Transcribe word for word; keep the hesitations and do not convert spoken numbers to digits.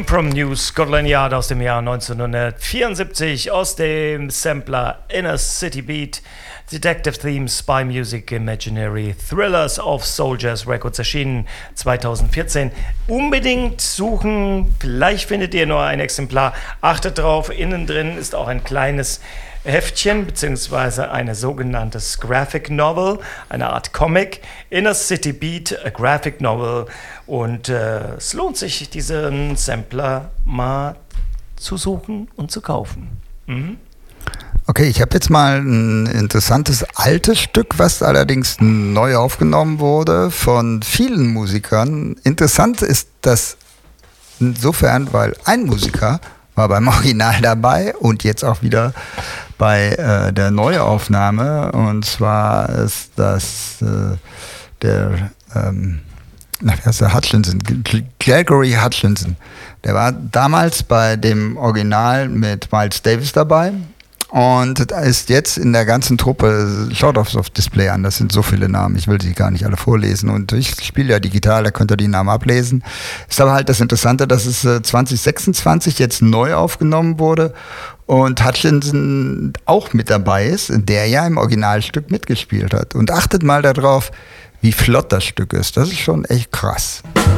from New Scotland Yard aus dem Jahr neunzehnhundertvierundsiebzig aus dem Sampler Inner City Beat, Detective Themes, Spy Music, Imaginary Thrillers auf Soldiers Records erschienen zweitausendvierzehn. Unbedingt suchen, vielleicht findet ihr nur ein Exemplar. Achtet drauf, innen drin ist auch ein kleines Heftchen beziehungsweise eine sogenannte Graphic Novel, eine Art Comic, Inner City Beat, a Graphic Novel, und äh, es lohnt sich, diesen Sampler mal zu suchen und zu kaufen. Mhm. Okay, ich habe jetzt mal ein interessantes altes Stück, was allerdings neu aufgenommen wurde von vielen Musikern. Interessant ist das insofern, weil ein Musiker war beim Original dabei und jetzt auch wieder bei äh, der Neuaufnahme, und zwar ist das äh, der ähm, na, wer ist der Hutchinson, Gregory Hutchinson. Der war damals bei dem Original mit Miles Davis dabei und ist jetzt in der ganzen Truppe. Schaut aufs auf Display an, das sind so viele Namen, ich will sie gar nicht alle vorlesen, und ich spiele ja digital, da könnt ihr die Namen ablesen. Ist aber halt das Interessante, dass es äh, zwanzig sechsundzwanzig jetzt neu aufgenommen wurde und Hutchinson auch mit dabei ist, der ja im Originalstück mitgespielt hat. Und achtet mal darauf, wie flott das Stück ist. Das ist schon echt krass.